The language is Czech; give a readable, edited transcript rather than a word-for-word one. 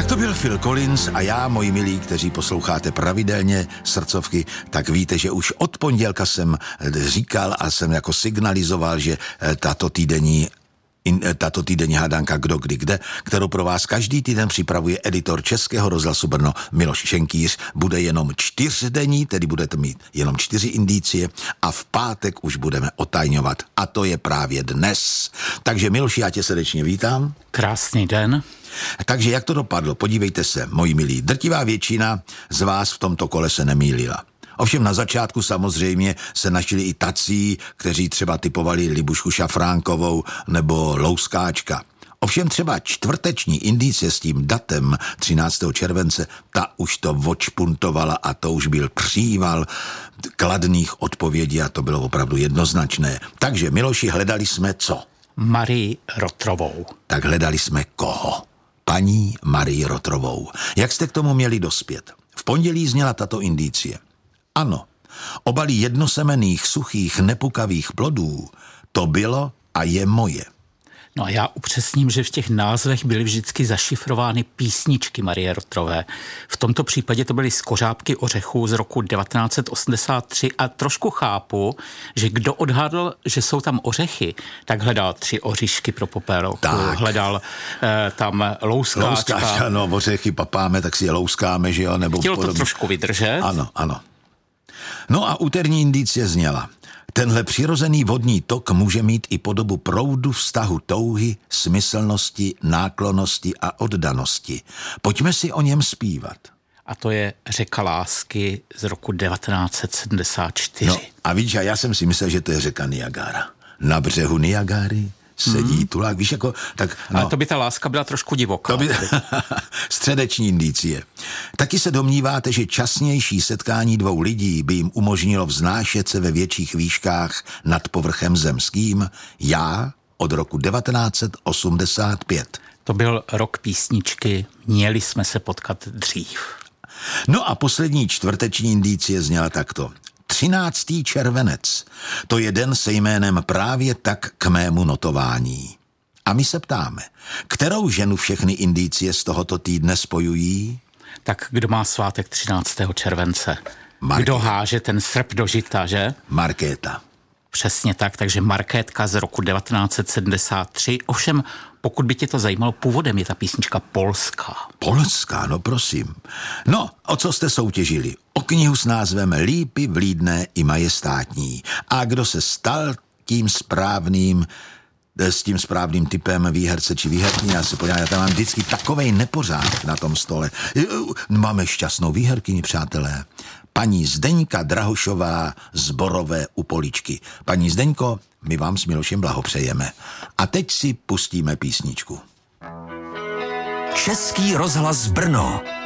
Tak to byl Phil Collins a já, moji milí, kteří posloucháte pravidelně srdcovky, tak víte, že už od pondělka jsem říkal a jsem jako signalizoval, že tato týdenní hádanka Kdo, kdy, kde, kterou pro vás každý týden připravuje editor Českého rozhlasu Brno Miloš Šenkýř, bude jenom 4denní, tedy budete mít jenom 4 indicie a v pátek už budeme otajňovat. A to je právě dnes. Takže Miloši, já tě srdečně vítám. Krásný den. Takže jak to dopadlo? Podívejte se, moji milí. Drtivá většina z vás v tomto kole se nemýlila. Ovšem na začátku samozřejmě se našli i tací, kteří třeba typovali Libušku Šafránkovou nebo Louskáčka. Ovšem třeba čtvrteční indicie s tím datem 13. července, ta už to odšpuntovala a to už byl příval kladných odpovědí a to bylo opravdu jednoznačné. Takže, Miloši, hledali jsme co? Marii Rotrovou. Tak hledali jsme koho? Paní Marii Rotrovou. Jak jste k tomu měli dospět? V pondělí zněla tato indicie. Ano, obaly jednosemenných, suchých, nepukavých plodů, to bylo a je moje. No a já upřesním, že v těch názvech byly vždycky zašifrovány písničky Marie Rotrové. V tomto případě to byly Skořápky ořechů z roku 1983 a trošku chápu, že kdo odhadl, že jsou tam ořechy, tak hledal 3 oříšky pro popelku, hledal tam louskáčka. No, ořechy papáme, tak si je louskáme, že jo? Nebo chtěl to trošku vydržet. Ano, ano. No a úterní indicie zněla. Tenhle přirozený vodní tok může mít i podobu proudu vztahu touhy, smyslnosti, náklonnosti a oddanosti. Pojďme si o něm zpívat. A to je Řeka lásky z roku 1974. No a víš, a já jsem si myslel, že to je řeka Niagara. Na břehu Niagary sedí tulák, víš, jako, tak... No. Ale to by ta láska byla trošku divoká. Středeční indicie. Taky se domníváte, že časnější setkání 2 lidí by jim umožnilo vznášet se ve větších výškách nad povrchem zemským? Já od roku 1985. To byl rok písničky Měli jsme se potkat dřív. No a poslední čtvrteční indicie zněla takto. 13. červenec. To je den se jménem právě tak k mému notování. A my se ptáme, kterou ženu všechny indicie z tohoto týdne spojují? Tak kdo má svátek 13. července? Markéta. Kdo háže ten srp do žita, že? Markéta. Přesně tak, takže Markétka z roku 1973. Ovšem, pokud by tě to zajímalo, původem je ta písnička polská. Polská, no prosím. No, o co jste soutěžili? O knihu s názvem Lípy vlídné i majestátní. A kdo se stal s tím správným typem výherce či výherkyně? Já se podívám, já tam mám vždycky takovej nepořádek na tom stole. Máme šťastnou výherkyni, přátelé. Paní Zdeňka Drahošová z Borové u Poličky. Paní Zdeňko, my vám s Milošem blahopřejeme. A teď si pustíme písničku. Český rozhlas Brno.